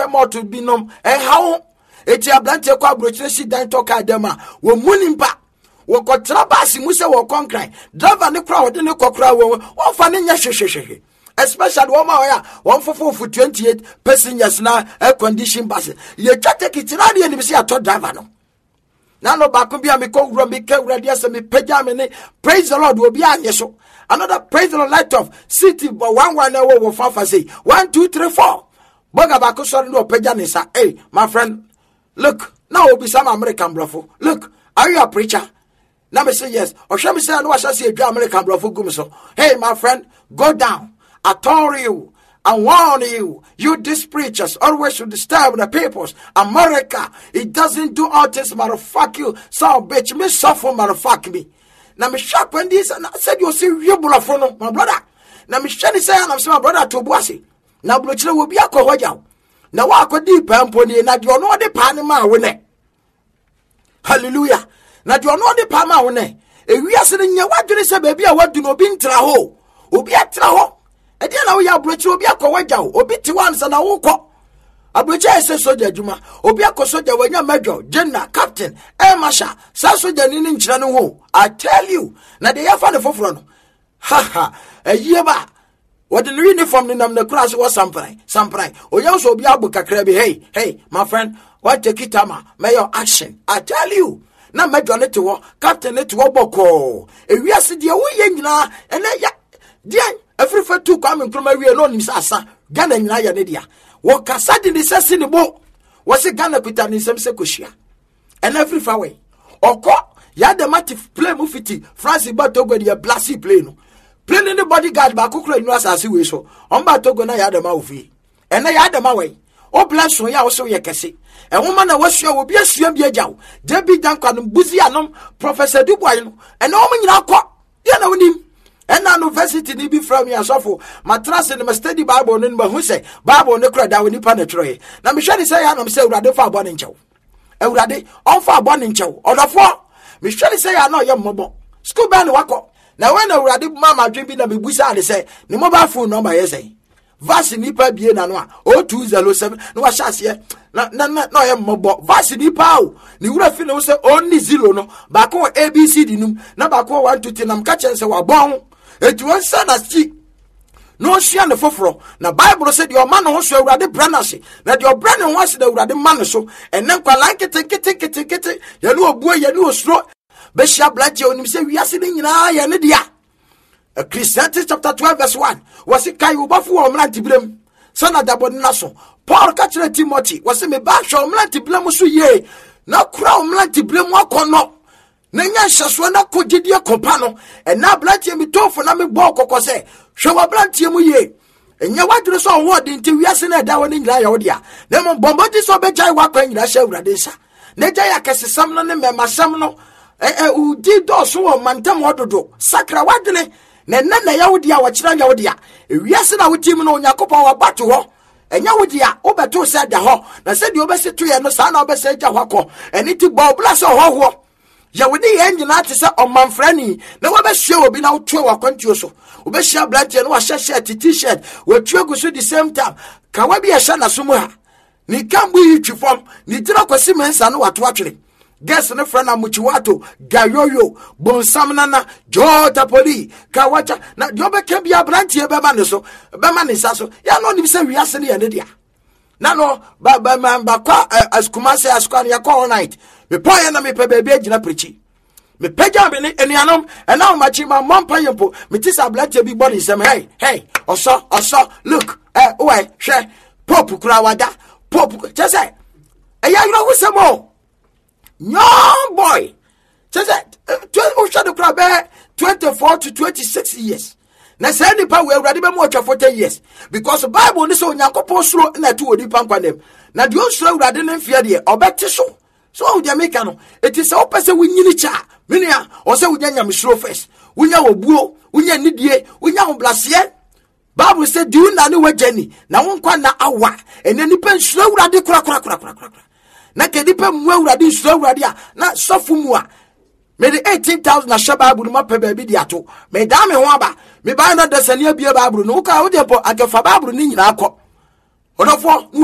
more to be nom and how eti ablante kwa brochire si dan toka dema wo munimpa wo kotra basi muse wo konkran driver ne kra wo de ne kokra wo fa ne nya hwehwehwe especially wo ma ya won fofo 28 passengers na air condition bus ye twate kitira de ni se ato driver no na no ba ko bia me ko wura me ka wura dia se me pagya me ne praise the Lord obi anye so another praise the Lord light of city but one na wo fa say 1 2 3 4 boga ba ko so no pagya ne sa hey my friend look now will be some American brofo look are you a preacher now me say yes or shall me say no shall say American brofo gum so hey my friend go down I told you I warn you, you these preachers always should disturb the peoples. America, it doesn't do all this, motherfuck you. So bitch, me suffer, motherfuck me. Now me shock when this, and I said you see you bulafono, my brother. Now me shani say I'm my brother to Boise. Now blochile will be a cohoja. Now I could deep and pony, not you know the Panama winner. Hallelujah. Now you know the Panama winner. If we are sitting here, what do they say, baby? I want to know being traho. Ubi a traho. And then we are breaching Obia Kowaja, Obiti once and a woko. A breach says Soja Juma, Obia Kosoja when you're major, general, captain, Masha, Sasoja in Chanu. I tell you, now they have found a forefront. Ha ha, a year back. What the uniform in the class was something. Or you also be able to crabby. Hey, my friend, what take it, may your action. I tell you. Now, major net to war, captain net to Woboko. If we are sitting away, and then, every for two coming from a real alone himself, Ghana in Nadia. What Cassadi is a sinable was a Ghana Pitan in some secusia. And every far away. Or call Yadamatif play Mufiti, Francis Batogo, the Blasi plane. Plain in the bodyguard by Cookra Nas as you so. On Batogona Yadamavi. And I had them away. Oh, bless you also, Yakasi. A woman I was sure will be a swim Yajow. Debbie Duncan, Buzianum, Professor Dubois, and all men now caught. You know him. And now university ni be from ya sofo matras in my study Bible no ma hu say Bible no kra da woni pa na tro na me hwe say ya no say urade fa abon nchew urade on fa abon nchew odofo me hwe say ya no ye mmobo school ban wako na when urade mama dwen bi na me busa ade say ni mobile phone number ye say vase ni pa bie na no a 0207 no wa hyase na ye mmobo vase ni pa o ni wura fi no say only 0 no ba ko abcd num na ba ko 1 2 3 nam ka chen say wa bon it was son as she no she and the fofro. Now Bible said your man wants to already branasi. That your brand wants to already man so and then like it. You know boy, you know slow. Besha black you and say we are sitting in a Christianity chapter 12 verse 1. Was it Kai Ubafu or Mlanti Blem? Son of Dabon Nasso. Paul catching Timothy was me back show Mlanti Blemusu ye. Now crown Mlanti Blem walk or no. Nenya shaswana ko jidia kompano and na blantie mi tofo na me bo kokko se hwe blantie mu ye enya wadure so word nti wiase na da woni nyira ya wodia na mo bombodi so be jai wakwa nyira sha urade sha na jai akesesam no ne memasam no udi do so wo mantam wododo sakra wadene na ya wodia wo kira ya wodia wiase na wotim no yakopon wa bato ho enya wodia obeto se da ho na se di obese to ye no sa na obese ja hwakọ eni ti bo blase ho ya wodi engine ati se omanfrani na wa be hwe obi na wotwe wakwantuo so wo be hwe blantie no wa hye t-shirt wo twe go so the same time ka wa bi ya hye na so mu ha ni kambu yi twifom ni tira kwasi mensa no wato atwere guess ne friend amuchiwato gayoyo bonsam nana jota poli ka wacha na dio be ke bia blantie be ma ne so be ma ne sa so ya no ni se wiase ne ya ne dia na no ba kwa askumase askwan ya kwa all night me poye na me pe baby agina prechi me peja me ne enuanom and now machi ma mompa yempo me tisa blate bi body sem hey oso look why hwe pop kura wada pop just say eya you know who some more young boy just say o shado kura be 24 to 26 years na say ni pa we urade be mo 40 years because the Bible ni so Yakopon suro na tu odi pa kwanem na de o suro urade ne mfia de obete so we dey make no it is so person we nyini cha menia o say we nya misro first we nya obuo we nya nidie we nya oblase Bible say do na ne wa jani na won kwa na awa ene nipa nsuro urade kura na ke nipa mu urade nsuro urade a na sofu mu a me the 18,000 na shaba Bible ma pe baby di ato me da me ho aba me ba na dasania bia Bible no ka wo de po akefa Bible ni nyina akọ odofo